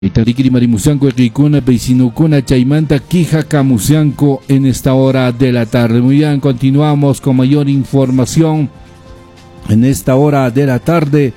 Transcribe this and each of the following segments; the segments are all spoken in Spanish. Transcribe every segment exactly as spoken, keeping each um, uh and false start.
Itarikiri Marimusanco, Equicuna, Peisinukuna, Chaimanta, Quija, Camusianco en esta hora de la tarde. Muy bien, continuamos con mayor información en esta hora de la tarde.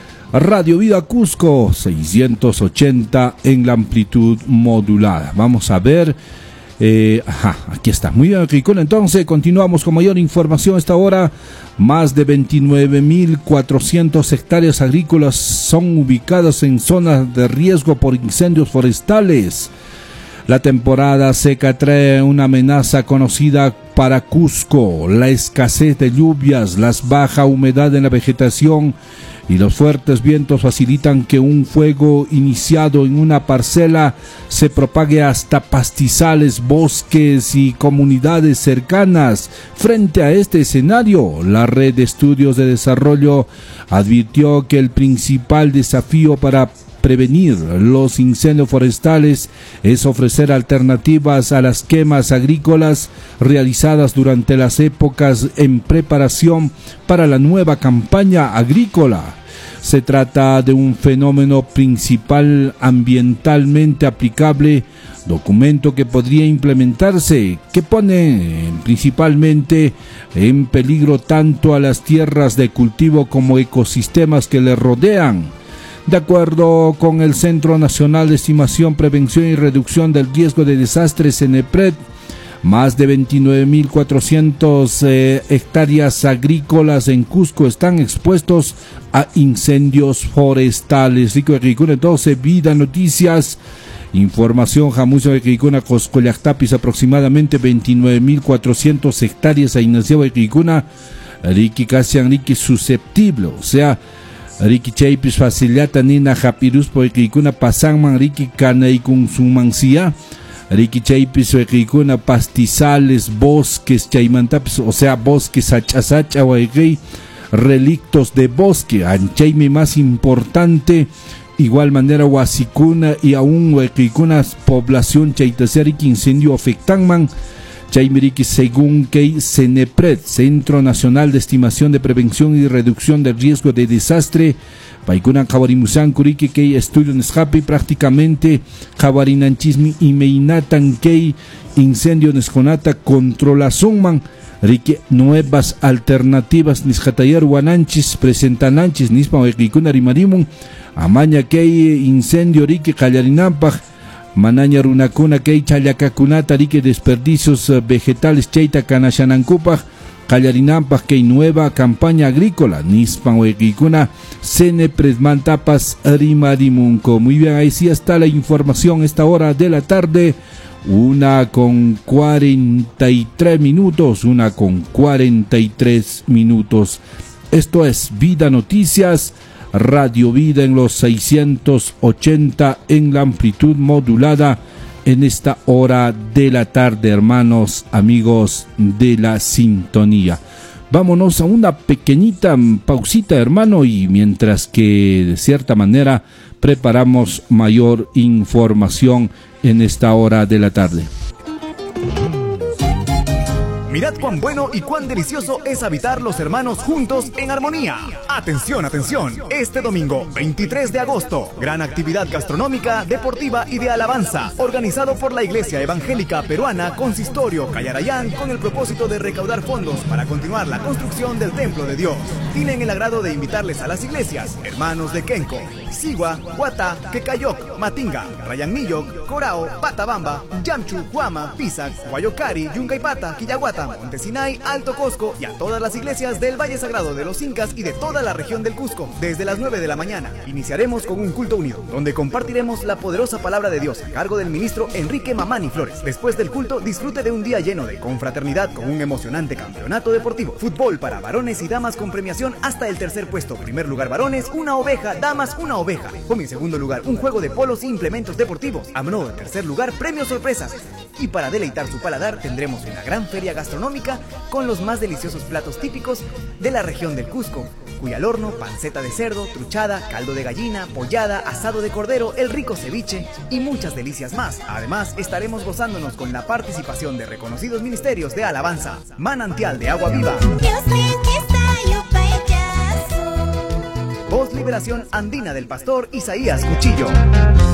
Radio Vida Cusco, seiscientos ochenta en la amplitud modulada. Vamos a ver. Eh, ajá, aquí está. Muy bien, Equicuna. Entonces, continuamos con mayor información a esta hora. Más de veintinueve mil cuatrocientas hectáreas agrícolas son ubicadas en zonas de riesgo por incendios forestales. La temporada seca trae una amenaza conocida para Cusco: la escasez de lluvias, la baja humedad en la vegetación y los fuertes vientos facilitan que un fuego iniciado en una parcela se propague hasta pastizales, bosques y comunidades cercanas. Frente a este escenario, la Red de Estudios de Desarrollo advirtió que el principal desafío para prevenir los incendios forestales es ofrecer alternativas a las quemas agrícolas realizadas durante las épocas en preparación para la nueva campaña agrícola. Se trata de un fenómeno principal ambientalmente aplicable, documento que podría implementarse, que pone principalmente en peligro tanto a las tierras de cultivo como ecosistemas que le rodean. De acuerdo con el Centro Nacional de Estimación, Prevención y Reducción del Riesgo de Desastres, CENEPRED, más de veintinueve mil cuatrocientas eh, hectáreas agrícolas en Cusco están expuestos a incendios forestales. Rico Equicuna, entonces, Vida Noticias, información, Jamuso Equicuna, Coscollactapis, aproximadamente veintinueve mil cuatrocientas hectáreas a Ignacio Equicuna, Riki Casian, Riki susceptible, o sea, Riki Chaipis facilita nina Japirus por Equicuna, Pasanman, Riki Canaikun Sumancia, Riki Chaipis Equicuna, pastizales, bosques, Chaimantapis, o sea, bosques, Hachasacha, Huayquey, relictos de bosque, Anchaime más importante, igual manera Huasicuna y aún Equicuna, población Chaitasariki, incendio afectanman, Chaimiriki, según que CENEPRED, Centro Nacional de Estimación de Prevención y Reducción del Riesgo de Desastre, Paikuna Jabarimusan Kuriki, que estudio en Escape, prácticamente Jabarinanchismi y Meinatan, que incendio en Esconata, controla Summan, Riki, nuevas alternativas, Nisjatayar Wananchis, presentananchis, Nispa Equicuna Rimarimun, Amaña, que incendio Riki, Callarinampaj, Manaña runakuna kay challakakunata riki desperdicios vegetales cheita kanashanankupaj qallarinampaj kay nueva campaña agrícola nispan huequicuna CENEPREDmantapas rimarimunco. Muy bien, ahí sí está la información esta hora de la tarde, una con cuarenta y tres minutos, una con cuarenta y tres minutos. Esto es Vida Noticias, Radio Vida en los seiscientos ochenta en la amplitud modulada en esta hora de la tarde, hermanos, amigos de la sintonía. Vámonos a una pequeñita pausita, hermano, y mientras que de cierta manera preparamos mayor información en esta hora de la tarde. Mirad cuán bueno y cuán delicioso es habitar los hermanos juntos en armonía. Atención, atención. Este domingo, veintitrés de agosto, gran actividad gastronómica, deportiva y de alabanza, organizado por la Iglesia Evangélica Peruana Consistorio Callarayán, con el propósito de recaudar fondos para continuar la construcción del Templo de Dios. Tienen el agrado de invitarles a las iglesias Hermanos de Kenco, Sigua, Huata, Quecayoc, Matinga, Rayanmilloc, Corao, Patabamba, Yamchu, Huama, Pisac, Guayocari, Yuncaipata, Quillaguata, Montesinay, Alto Cusco y a todas las iglesias del Valle Sagrado de los Incas y de toda la región del Cusco. Desde las nueve de la mañana iniciaremos con un culto unido, donde compartiremos la poderosa palabra de Dios a cargo del ministro Enrique Mamani Flores. Después del culto, disfrute de un día lleno de confraternidad con un emocionante campeonato deportivo. Fútbol para varones y damas con premiación hasta el tercer puesto. Primer lugar varones, una oveja, damas, una oveja. Como en segundo lugar, un juego de polos e implementos deportivos. A menudo en tercer lugar, premios sorpresas. Y para deleitar su paladar, tendremos una gran feria gastronómica con los más deliciosos platos típicos de la región del Cusco: cuy al horno, panceta de cerdo, truchada, caldo de gallina, pollada, asado de cordero, el rico ceviche y muchas delicias más. Además, estaremos gozándonos con la participación de reconocidos ministerios de alabanza. Manantial de Agua Viva, Voz Liberación Andina del pastor Isaías Cuchillo.